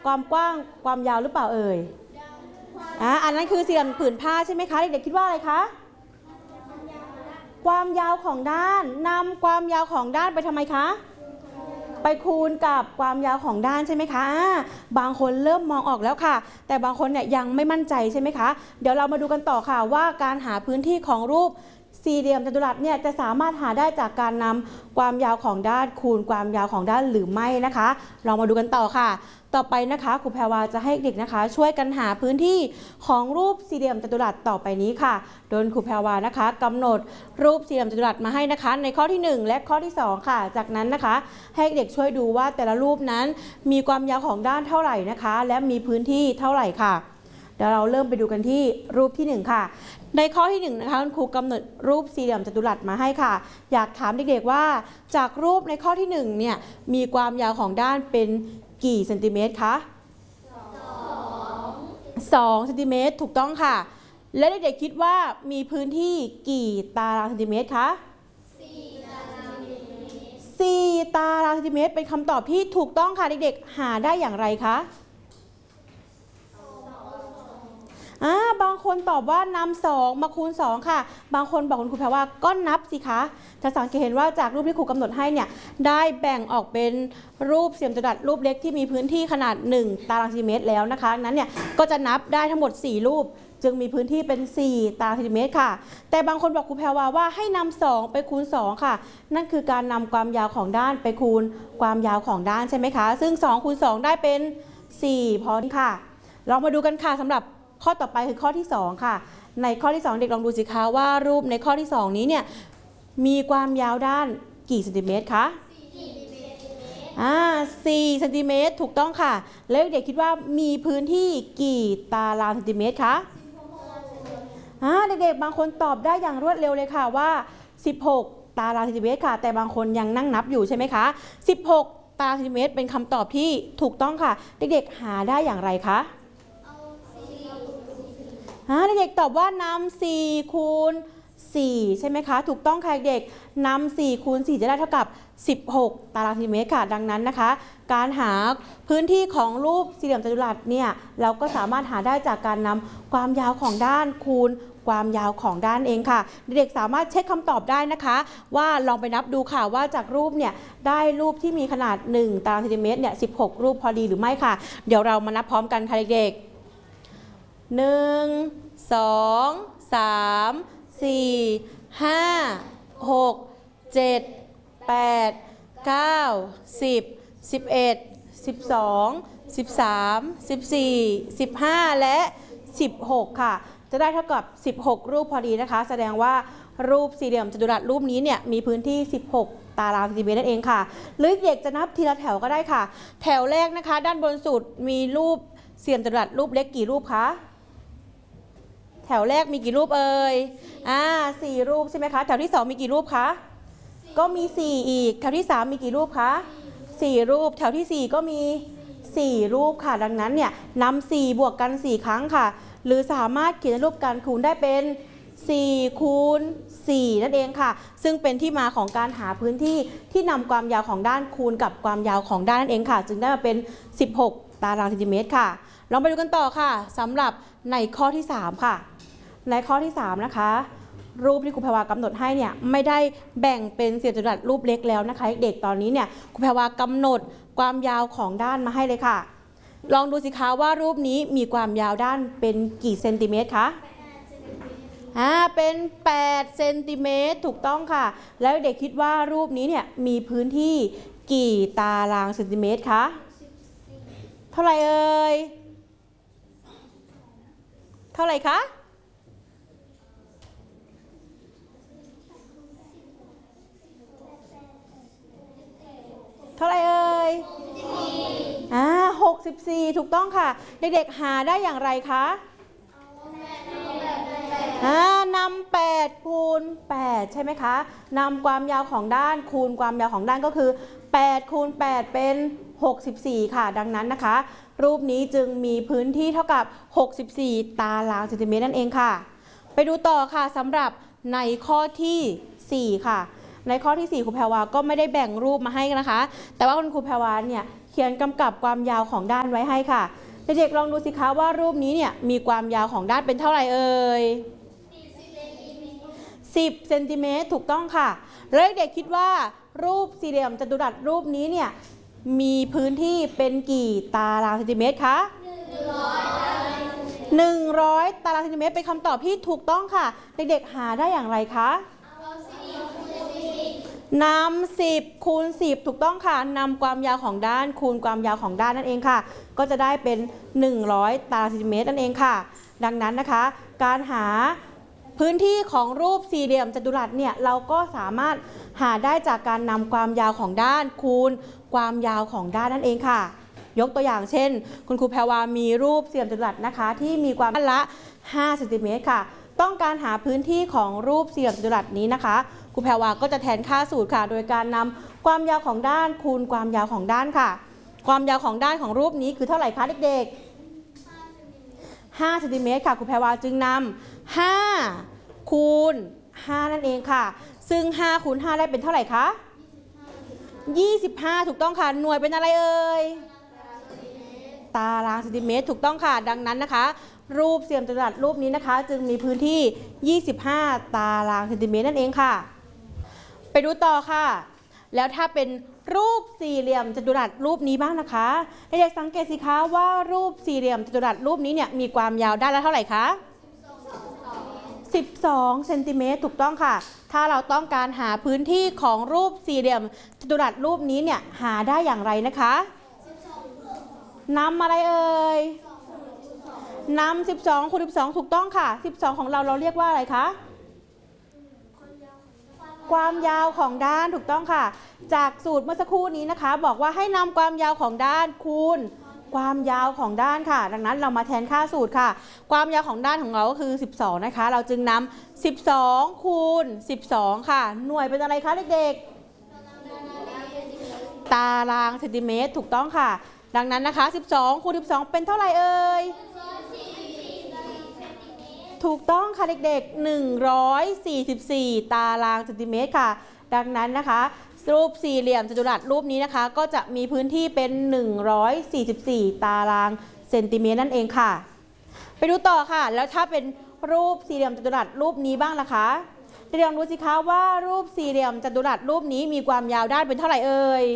ความกว้างความยาวหรือเปล่าเอ่ยอันนั้นคือสี่เหลี่ยมผืนผ้าใช่ไหมคะเด็กๆคิดว่าอะไรคะความยาวของด้านนำความยาวของด้านไปทำไมคะไปคูณกับความยาวของด้านใช่ไหมคะบางคนเริ่มมองออกแล้วค่ะแต่บางคนเนี่ยยังไม่มั่นใจใช่ไหมคะเดี๋ยวเรามาดูกันต่อค่ะว่าการหาพื้นที่ของรูปสี่เหลี่ยมจัตุรัสเนี่ยจะสามารถหาได้จากการนำความยาวของด้านคูณความยาวของด้านหรือไม่นะคะเรามาดูกันต่อค่ะต่อไปนะคะครูแพรวาจะให้เด็กนะคะช่วยกันหาพื้นที่ของรูปสี่เหลี่ยมจัตุรัสต่อไปนี้ค่ะโดยครูแพรวานะคะกำหนดรูปสี่เหลี่ยมจัตุรัสมาให้นะคะในข้อที่1และข้อที่2ค่ะจากนั้นนะคะให้เด็กช่วยดูว่าแต่ละรูปนั้นมีความยาวของด้านเท่าไหร่นะคะและมีพื้นที่เท่าไหร่ค่ะเดี๋ยวเราเริ่มไปดูกันที่รูปที่1ค่ะในข้อที่1นะคะครูกำหนดรูปสี่เหลี่ยมจัตุรัสมาให้ค่ะอยากถามเด็กๆว่าจากรูปในข้อที่1เนี่ยมีความยาวของด้านเป็นกี่เซนติเมตรคะ2เซนติเมตรถูกต้องค่ะและเด็กๆคิดว่ามีพื้นที่กี่ตารางเซนติเมตรคะ4ตารางเซนติเมตรเป็นคำตอบที่ถูกต้องค่ะเด็กๆหาได้อย่างไรคะบางคนตอบว่านำ2มาคูณ2ค่ะบางคนบอกคุณครูแพรว่าก็นับสิคะจะสังเกตเห็นว่าจากรูปที่ครูกำหนดให้เนี่ยได้แบ่งออกเป็นรูปสี่เหลี่ยมจัตุรัสรูปเล็กที่มีพื้นที่ขนาด1ตารางเซนติเมตรแล้วนะคะนั้นเนี่ยก็จะนับได้ทั้งหมด4รูปจึงมีพื้นที่เป็น4ตารางเซนติเมตรค่ะแต่บางคนบอกครูแพรว่าให้นำ2ไปคูณ2ค่ะนั่นคือการนำความยาวของด้านไปคูณความยาวของด้านใช่ไหมคะซึ่ง2คูณ2ได้เป็น4พอค่ะเรามาดูกันค่ะสำหรับข้อต่อไปคือข้อที่2ค่ะในข้อที่2เด็กลองดูสิคะว่ารูปในข้อที่2นี้เนี่ยมีความยาวด้านกี่เซนติเมตรคะ4เซนติเมตรถูกต้องค่ะแล้วเด็กคิดว่ามีพื้นที่กี่ตารางเซนติเมตรคะเด็กๆบางคนตอบได้อย่างรวดเร็วเลยค่ะว่า16ตารางเซนติเมตรค่ะแต่บางคนยังนั่งนับอยู่ใช่ไหมคะ16ตารางเซนติเมตรเป็นคำตอบที่ถูกต้องค่ะเด็กๆหาได้อย่างไรคะเด็กๆตอบว่านำ4คูณ4ใช่ไหมคะถูกต้องค่ะเด็กนำ4คูณ4จะได้เท่ากับ16ตารางเซนติเมตรค่ะดังนั้นนะคะการหาพื้นที่ของรูปสี่เหลี่ยมจัตุรัสเนี่ยเราก็สามารถหาได้จากการนำความยาวของด้านคูณความยาวของด้านเองค่ะเด็กๆสามารถเช็คคำตอบได้นะคะว่าลองไปนับดูค่ะว่าจากรูปเนี่ยได้รูปที่มีขนาด1ตารางเซนติเมตรเนี่ย16รูปพอดีหรือไม่ค่ะเดี๋ยวเรามานับพร้อมกันค่ะเด็กๆ1 2 3 4 5 6 7 8 9 10 11 12 13 14 15และ16ค่ะจะได้เท่ากับ16รูปพอดีนะคะแสดงว่ารูปสี่เหลี่ยมจัตุรัสรูปนี้เนี่ยมีพื้นที่16ตารางเซนติเมตรนั่นเองค่ะหรือเด็กจะนับทีละแถวก็ได้ค่ะแถวแรกนะคะด้านบนสุดมีรูปสี่เหลี่ยมจัตุรัสรูปเล็กกี่รูปคะแถวแรกมีกี่รูปเอ่ย4รูปใช่ไหมคะแถวที่2มีกี่รูปคะก็มี4อีกแถวที่3มีกี่รูปคะ4รูปแถวที่4ก็มี4รูปค่ะดังนั้นเนี่ยนำ4บวกกัน4ครั้งค่ะหรือสามารถเขียนรูปการคูณได้เป็น4คูณ4นั่นเองค่ะซึ่งเป็นที่มาของการหาพื้นที่ที่นำความยาวของด้านคูณกับความยาวของด้านนั่นเองค่ะจึงได้มาเป็น16ตารางเซนติเมตรค่ะลองไปดูกันต่อค่ะสำหรับในข้อที่3ค่ะในข้อที่3นะคะรูปที่ครูแพรวากำหนดให้เนี่ยไม่ได้แบ่งเป็นสี่เหลี่ยมจัตุรัสรูปเล็กแล้วนะคะเด็กตอนนี้เนี่ยครูแพรวากำหนดความยาวของด้านมาให้เลยค่ะลองดูสิคะว่ารูปนี้มีความยาวด้านเป็นกี่เซนติเมตรคะเป็น8เซนติเมตรถูกต้องค่ะแล้วเด็กคิดว่ารูปนี้เนี่ยมีพื้นที่กี่ตารางเซนติเมตรคะเท่าไหร่เอ่ยเท่าไหร่คะเท่าไหร่เอ่ย64ถูกต้องค่ะเด็กๆหาได้อย่างไรคะนำ8คูณ8ใช่ไหมคะนำความยาวของด้านคูณความยาวของด้านก็คือ8คูณ8เป็น64ค่ะดังนั้นนะคะรูปนี้จึงมีพื้นที่เท่ากับ64ตารางเซนติเมตรนั่นเองค่ะไปดูต่อค่ะสำหรับในข้อที่4ค่ะในข้อที่4ครูแพรวาก็ไม่ได้แบ่งรูปมาให้นะคะแต่ว่าคุณครูแพรวาเนี่ยเขียนกำกับความยาวของด้านไว้ให้ค่ะเด็กๆลองดูสิคะว่ารูปนี้เนี่ยมีความยาวของด้านเป็นเท่าไหร่เอ่ย10 เซนติเมตรถูกต้องค่ะแล้วเด็กๆคิดว่ารูปสี่เหลี่ยมจัตุรัสรูปนี้เนี่ยมีพื้นที่เป็นกี่ตารางเซนติเมตรคะ100 ตารางเซนติเมตรเป็นคำตอบที่ถูกต้องค่ะเด็กๆหาได้อย่างไรคะนำ10 คูณ 10ถูกต้องค่ะนำความยาวของด้านคูณความยาวของด้านนั่นเองค่ะก็จะได้เป็น100 ตารางเซนติเมตรนั่นเองค่ะดังนั้นนะคะการหาพื้นที่ของรูปสี่เหลี่ยมจัตุรัสเนี่ยเราก็สามารถหาได้จากการนำความยาวของด้านคูณความยาวของด้านนั่นเองค่ะยกตัวอย่างเช่นคุณครูแพรวามีรูปสี่เหลี่ยมจัตุรัสนะคะที่มีความด้านละ5 เซนติเมตรค่ะต้องการหาพื้นที่ของรูปสี่เหลี่ยมจัตุรัสนี้นะคะครูแพรวาก็จะแทนค่าสูตรค่ะโดยการนำความยาวของด้านคูณความยาวของด้านค่ะความยาวของด้านของรูปนี้คือเท่าไหร่คะเด็กๆ5 เซนติเมตรค่ะครูแพรวาจึงนำ5 คูณ 5นั่นเองค่ะซึ่ง5 คูณ 5ได้เป็นเท่าไหร่คะ25ถูกต้องค่ะหน่วยเป็นอะไรเอ่ยตารางเซนติเมตรถูกต้องค่ะดังนั้นนะคะรูปสี่เหลี่ยมจัตุรัสรูปนี้นะคะจึงมีพื้นที่25 ตารางเซนติเมตรนั่นเองค่ะไปดูต่อค่ะแล้วถ้าเป็นรูปสี่เหลี่ยมจัตุรัสรูปนี้บ้างนะคะเด็กๆสังเกตสิคะว่ารูปสี่เหลี่ยมจัตุรัสรูปนี้เนี่ยมีความยาวด้านละเท่าไหร่คะ12 เซนติเมตรถูกต้องค่ะถ้าเราต้องการหาพื้นที่ของรูปสี่เหลี่ยมจัตุรัสรูปนี้เนี่ยหาได้อย่างไรนะคะนำอะไรเอ่ยนำ12 คูณ 12ถูกต้องค่ะ12ของเราเรียกว่าอะไรคะความยาวของด้านถูกต้องค่ะจากสูตรเมื่อสักครู่นี้นะคะบอกว่าให้นำความยาวของด้านคูณความยาวของด้านค่ะดังนั้นเรามาแทนค่าสูตรค่ะความยาวของด้านของเราก็คือ12นะคะเราจึงนำ12 คูณ 12ค่ะหน่วยเป็นอะไรคะเด็กๆตารางเซนติเมตรถูกต้องค่ะดังนั้นนะคะ12 คูณ 12เป็นเท่าไหร่เอ่ยถูกต้องค่ะเด็กๆ144 ตารางเซนติเมตรค่ะดังนั้นนะคะรูปสี่เหลี่ยมจัตุรัสรูปนี้นะคะก็จะมีพื้นที่เป็น144 ตารางเซนติเมตรนั่นเองค่ะไปดูต่อค่ะแล้วถ้าเป็นรูปสี่เหลี่ยมจัตุรัสรูปนี้บ้างล่ะคะเดี๋ยวลองดูสิคะว่ารูปสี่เหลี่ยมจัตุรัสรูปนี้มีความยาวด้านเป็นเท่าไหร่เอ่ย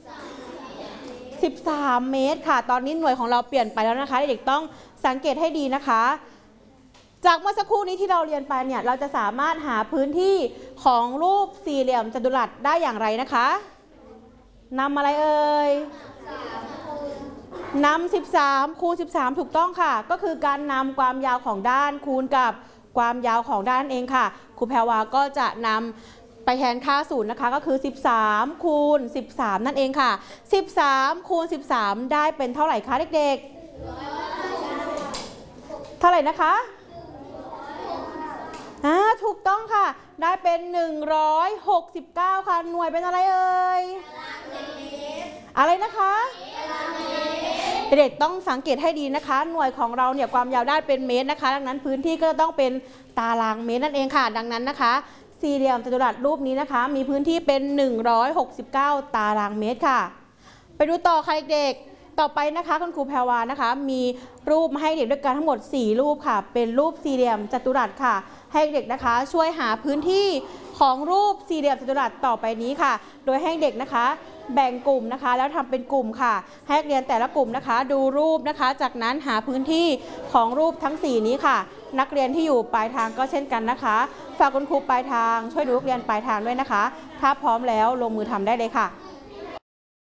13 เมตรค่ะตอนนี้หน่วยของเราเปลี่ยนไปแล้วนะคะเด็กๆต้องสังเกตให้ดีนะคะจากเมื่อสักครู่นี้ที่เราเรียนไปเนี่ยเราจะสามารถหาพื้นที่ของรูปสี่เหลี่ยมจัตุรัสได้อย่างไรนะคะนำอะไรเอ่ยนำ13 คูณ 13ถูกต้องค่ะก็คือการนำความยาวของด้านคูณกับความยาวของด้านเองค่ะครูแพรวาก็จะนำไปแทนค่าสูตรนะคะก็คือ13 คูณ 13นั่นเองค่ะ13 คูณ 13ได้เป็นเท่าไหร่คะเด็กๆเท่าไหร่นะคะถูกต้องค่ะได้เป็น169ค่ะหน่วยเป็นอะไรเอ่ยอะไรนะคะเด็กต้องสังเกตให้ดีนะคะหน่วยของเราเนี่ยความยาวด้านเป็นเมตรนะคะดังนั้นพื้นที่ก็จะต้องเป็นตารางเมตรนั่นเองค่ะดังนั้นนะคะสี่เหลี่ยมจัตุรัสรูปนี้นะคะมีพื้นที่เป็น169 ตารางเมตรค่ะไปดูต่อค่ะเด็กต่อไปนะคะคุณครูแพรวานะคะมีรูปมาให้เด็กด้วยกันทั้งหมด4รูปค่ะเป็นรูปสี่เหลี่ยมจัตุรัสค่ะให้เด็กนะคะช่วยหาพื้นที่ของรูปสี่เหลี่ยมจัตุรัสต่อไปนี้ค่ะโดยให้เด็กนะคะแบ่งกลุ่มนะคะแล้วทำเป็นกลุ่มค่ะให้นักเรียนแต่ละกลุ่มนะคะดูรูปนะคะจากนั้นหาพื้นที่ของรูปทั้ง4นี้ค่ะนักเรียนที่อยู่ปลายทางก็เช่นกันนะคะฝากคุณครูปลายทางช่วยดูนักเรียนปลายทางด้วยนะคะถ้าพร้อมแล้วลงมือทำได้เลยค่ะ